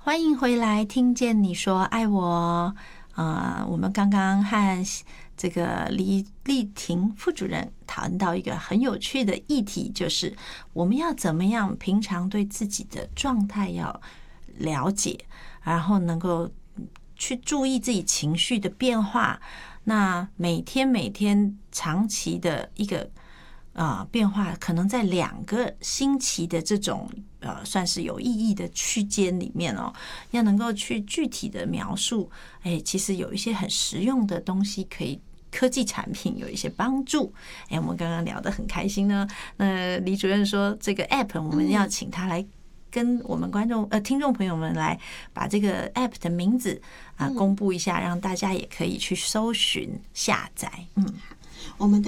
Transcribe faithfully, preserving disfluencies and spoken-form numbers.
欢迎回来，听见你说爱我。呃，我们刚刚和这个李丽婷副主任谈到一个很有趣的议题，就是我们要怎么样平常对自己的状态要了解，然后能够去注意自己情绪的变化。那每天每天长期的一个呃，变化可能在两个星期的这种呃，算是有意义的区间里面哦，要能够去具体的描述，哎，其实有一些很实用的东西可以。科技产品有一些帮助，哎，我们刚刚聊得很开心呢。那李主任说，这个 app 我们要请他来跟我们观众呃听众朋友们来把这个 app 的名字啊、呃、公布一下，让大家也可以去搜寻下载。嗯， 我们